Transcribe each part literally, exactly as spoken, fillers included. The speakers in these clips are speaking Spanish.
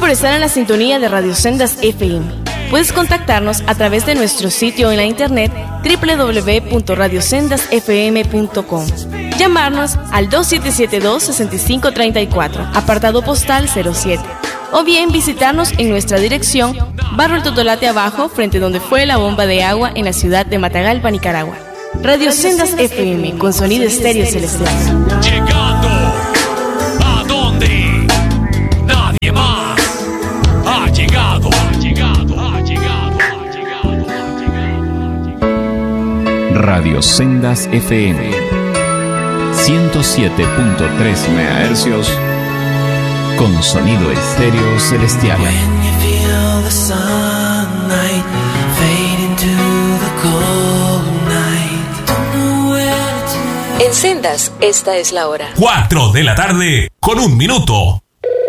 por estar en la sintonía de Radio Sendas F M. Puedes contactarnos a través de nuestro sitio en la internet doble u doble u doble u punto radio sendas f m punto com. Llamarnos al dos siete siete dos, seis cinco tres cuatro, apartado postal cero siete. O bien visitarnos en nuestra dirección, Barrio El Totolate Abajo, frente donde fue la bomba de agua en la ciudad de Matagalpa, Nicaragua. Radio Sendas F M, con sonido estéreo celestial. Llegando a donde nadie más ha llegado, ha llegado, ha llegado, ha llegado, ha llegado. Radio Sendas F M, ciento siete punto tres megahercios, con sonido estéreo celestial. When you feel the sunlight fade into the cold night, don't know where to turn. En Sendas, esta es la hora. Cuatro de la tarde con un minuto.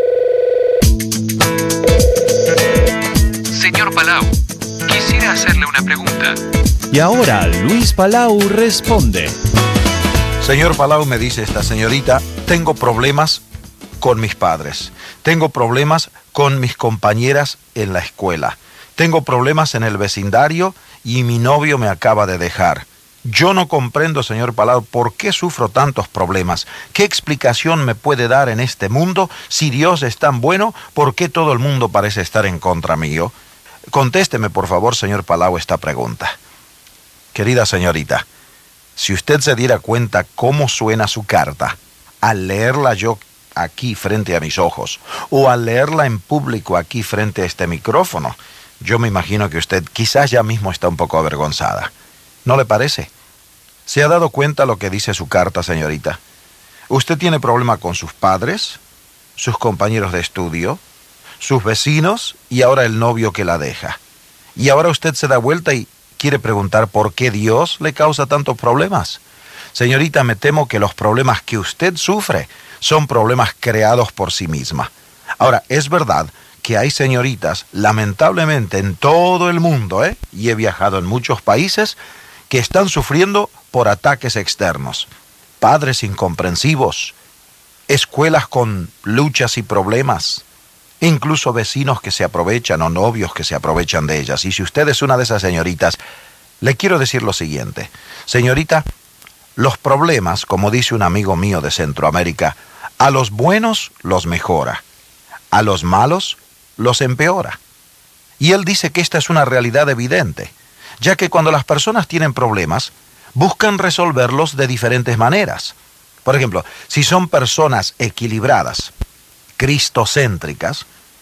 Señor Palau, quisiera hacerle una pregunta. Y ahora Luis Palau responde. Señor Palau, me dice esta señorita, tengo problemas con mis padres, tengo problemas con mis compañeras en la escuela, tengo problemas en el vecindario y mi novio me acaba de dejar. Yo no comprendo, señor Palau, por qué sufro tantos problemas. ¿Qué explicación me puede dar en este mundo? Si Dios es tan bueno, ¿por qué todo el mundo parece estar en contra mío? Contésteme, por favor, señor Palau, esta pregunta. Querida señorita, si usted se diera cuenta cómo suena su carta al leerla yo aquí frente a mis ojos, o al leerla en público aquí frente a este micrófono, yo me imagino que usted quizás ya mismo está un poco avergonzada. ¿No le parece? ¿Se ha dado cuenta lo que dice su carta, señorita? Usted tiene problema con sus padres, sus compañeros de estudio, sus vecinos y ahora el novio que la deja. Y ahora usted se da vuelta y quiere preguntar por qué Dios le causa tantos problemas. Señorita, me temo que los problemas que usted sufre son problemas creados por sí misma. Ahora, es verdad que hay señoritas, lamentablemente en todo el mundo, ¿eh? y he viajado en muchos países, que están sufriendo por ataques externos. Padres incomprensivos, escuelas con luchas y problemas, incluso vecinos que se aprovechan o novios que se aprovechan de ellas. Y si usted es una de esas señoritas, le quiero decir lo siguiente. Señorita, los problemas, como dice un amigo mío de Centroamérica, a los buenos los mejora, a los malos los empeora. Y él dice que esta es una realidad evidente, ya que cuando las personas tienen problemas, buscan resolverlos de diferentes maneras. Por ejemplo, si son personas equilibradas, cristocéntricas,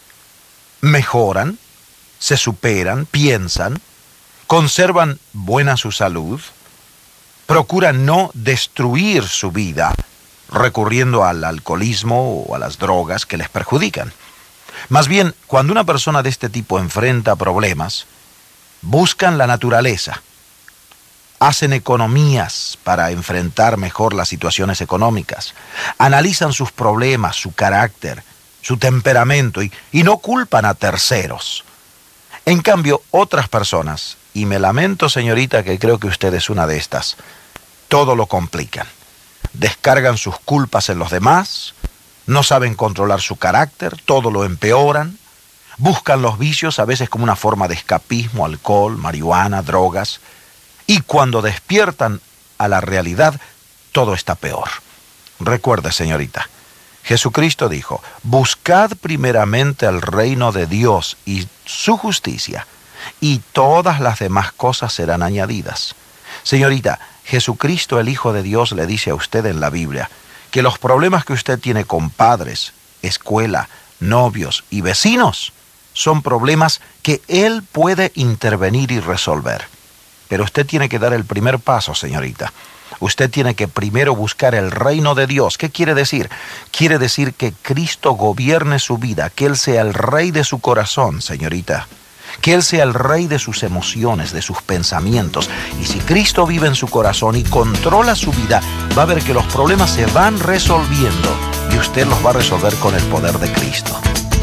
mejoran, se superan, piensan, conservan buena su salud, procuran no destruir su vida recurriendo al alcoholismo o a las drogas que les perjudican. Más bien, cuando una persona de este tipo enfrenta problemas, buscan la naturaleza, hacen economías para enfrentar mejor las situaciones económicas, analizan sus problemas, su carácter, su temperamento y, y no culpan a terceros. En cambio, otras personas, y me lamento, señorita, que creo que usted es una de estas, todo lo complican. Descargan sus culpas en los demás, no saben controlar su carácter, todo lo empeoran, buscan los vicios a veces como una forma de escapismo, alcohol, marihuana, drogas, y cuando despiertan a la realidad, todo está peor. Recuerde, señorita, Jesucristo dijo, buscad primeramente el reino de Dios y su justicia, y todas las demás cosas serán añadidas. Señorita, Jesucristo, el Hijo de Dios, le dice a usted en la Biblia que los problemas que usted tiene con padres, escuela, novios y vecinos son problemas que Él puede intervenir y resolver. Pero usted tiene que dar el primer paso, señorita. Usted tiene que primero buscar el reino de Dios. ¿Qué quiere decir? Quiere decir que Cristo gobierne su vida, que Él sea el rey de su corazón, señorita. Que Él sea el rey de sus emociones, de sus pensamientos. Y si Cristo vive en su corazón y controla su vida, va a ver que los problemas se van resolviendo y usted los va a resolver con el poder de Cristo.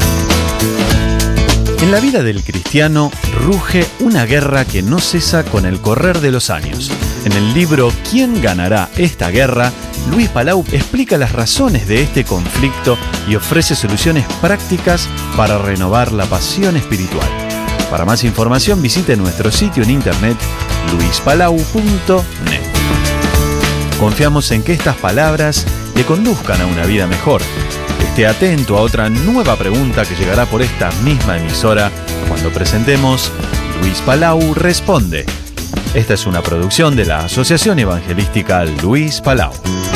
En la vida del cristiano ruge una guerra que no cesa con el correr de los años. En el libro ¿Quién ganará esta guerra?, Luis Palau explica las razones de este conflicto y ofrece soluciones prácticas para renovar la pasión espiritual. Para más información visite nuestro sitio en internet luis palau punto net. Confiamos en que estas palabras le conduzcan a una vida mejor. Esté atento a otra nueva pregunta que llegará por esta misma emisora cuando presentemos Luis Palau Responde. Esta es una producción de la Asociación Evangelística Luis Palau.